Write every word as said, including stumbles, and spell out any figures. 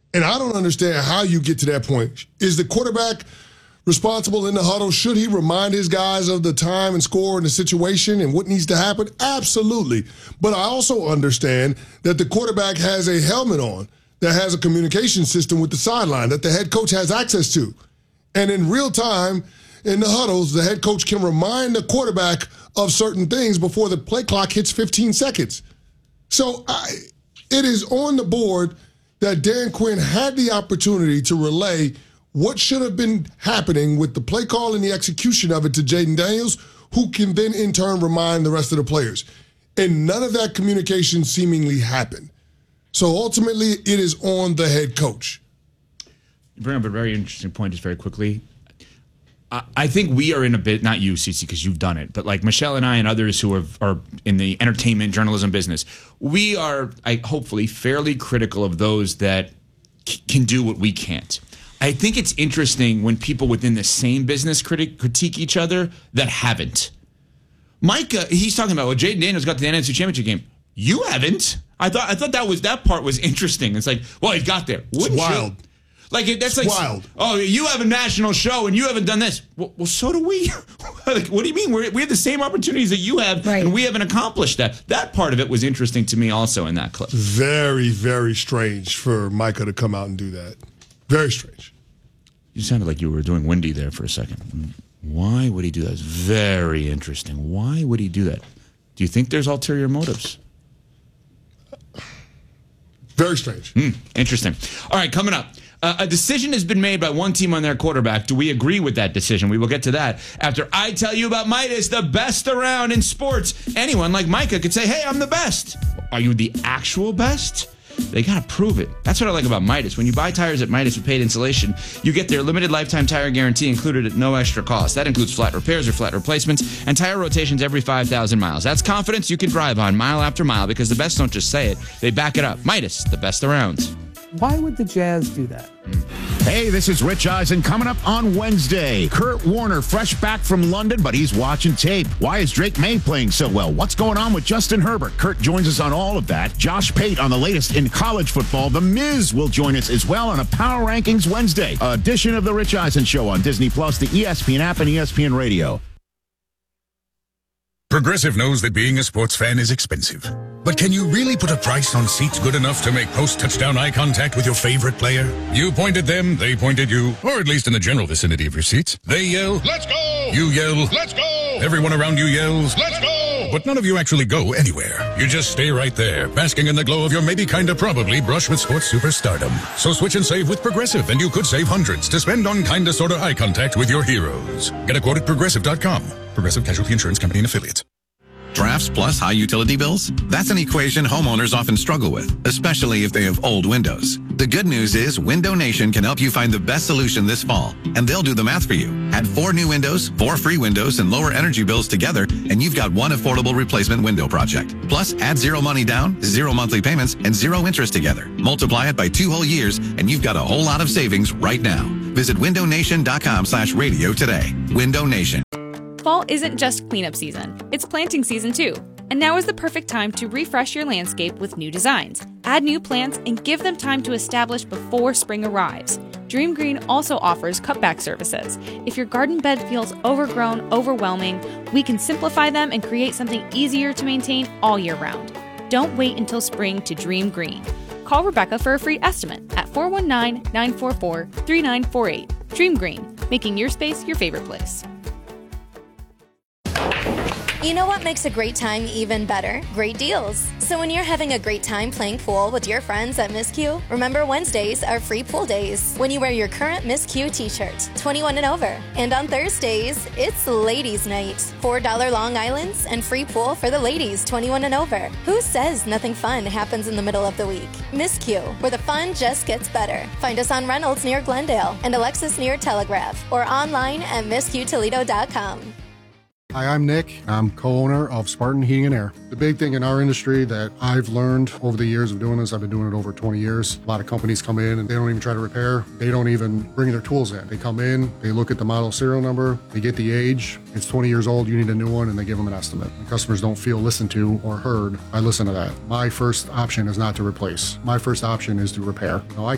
And I don't understand how you get to that point. Is the quarterback responsible in the huddle? Should he remind his guys of the time and score and the situation and what needs to happen? Absolutely. But I also understand that the quarterback has a helmet on that has a communication system with the sideline that the head coach has access to. And in real time, in the huddles, the head coach can remind the quarterback of certain things before the play clock hits fifteen seconds. So I, it is on the board that Dan Quinn had the opportunity to relay what should have been happening with the play call and the execution of it to Jayden Daniels, who can then in turn remind the rest of the players. And none of that communication seemingly happened. So ultimately, it is on the head coach. You bring up a very interesting point just very quickly. I, I think we are in a bit, not you, Cece, because you've done it, but like Michelle and I and others who are, are in the entertainment journalism business, we are, I, hopefully, fairly critical of those that c- can do what we can't. I think it's interesting when people within the same business critic critique each other that haven't. Micah, he's talking about, well, Jayden Daniels got to the N F C Championship game. You haven't. I thought I thought that was that part was interesting. It's like, well, he got there. Wouldn't it's wild. You? Like that's it's like wild. Oh, you have a national show and you haven't done this. Well, well so do we. Like, what do you mean? We're, we have the same opportunities that you have, right. and we haven't accomplished that. That part of it was interesting to me also in that clip. Very, very strange for Micah to come out and do that. Very strange. You sounded like you were doing Wendy there for a second. Why would he do that? It's very interesting. Why would he do that? Do you think there's ulterior motives? Very strange. Mm, interesting. All right, coming up. Uh, a decision has been made by one team on their quarterback. Do we agree with that decision? We will get to that after I tell you about Midas, the best around in sports. Anyone like Micah could say, hey, I'm the best. Are you the actual best? They got to prove it. That's what I like about Midas. When you buy tires at Midas with paid installation, you get their limited lifetime tire guarantee included at no extra cost. That includes flat repairs or flat replacements and tire rotations every five thousand miles. That's confidence you can drive on mile after mile because the best don't just say it. They back it up. Midas, the best around. Why would the Jazz do that? Hey, this is Rich Eisen coming up on Wednesday. Kurt Warner fresh back from London, but he's watching tape. Why is Drake May playing so well? What's going on with Justin Herbert? Kurt joins us on all of that. Josh Pate on the latest in college football. The Miz will join us as well on a Power Rankings Wednesday edition of the Rich Eisen Show on Disney Plus, the E S P N app, and E S P N Radio. Progressive knows that being a sports fan is expensive. But can you really put a price on seats good enough to make post-touchdown eye contact with your favorite player? You point at them, they point at you, or at least in the general vicinity of your seats. They yell, "Let's go!" You yell, "Let's go!" Everyone around you yells, "Let's go!" But none of you actually go anywhere. You just stay right there, basking in the glow of your maybe kinda probably brush with sports superstardom. So switch and save with Progressive, and you could save hundreds to spend on kinda sorta eye contact with your heroes. Get a quote at Progressive dot com. Progressive Casualty Insurance Company and Affiliates. Drafts plus high utility bills? That's an equation homeowners often struggle with, especially if they have old windows. The good news is Window Nation can help you find the best solution this fall, and they'll do the math for you. Add four new windows, four free windows, and lower energy bills together, and you've got one affordable replacement window project. Plus, add zero money down, zero monthly payments, and zero interest together. Multiply it by two whole years, and you've got a whole lot of savings right now. Visit window nation dot com slash radio today. Window Nation. Fall isn't just cleanup season, it's planting season too. And now is the perfect time to refresh your landscape with new designs. Add new plants and give them time to establish before spring arrives. Dream Green also offers cutback services. If your garden bed feels overgrown, overwhelming, we can simplify them and create something easier to maintain all year round. Don't wait until spring to dream green. Call Rebecca for a free estimate at four one nine, nine four four, three nine four eight. Dream Green, making your space your favorite place. You know what makes a great time even better? Great deals. So when you're having a great time playing pool with your friends at Miss Q, remember Wednesdays are free pool days when you wear your current Miss Q t-shirt, twenty-one and over. And on Thursdays, it's Ladies Night. four dollars Long Islands and free pool for the ladies, twenty-one and over. Who says nothing fun happens in the middle of the week? Miss Q, where the fun just gets better. Find us on Reynolds near Glendale and Alexis near Telegraph or online at miss q toledo dot com. Hi, I'm Nick. I'm co-owner of Spartan Heating and Air. The big thing in our industry that I've learned over the years of doing this, I've been doing it over twenty years. A lot of companies come in and they don't even try to repair. They don't even bring their tools in. They come in, they look at the model serial number, they get the age. It's twenty years old, you need a new one, and they give them an estimate. And customers don't feel listened to or heard. I listen to that. My first option is not to replace. My first option is to repair. You know, I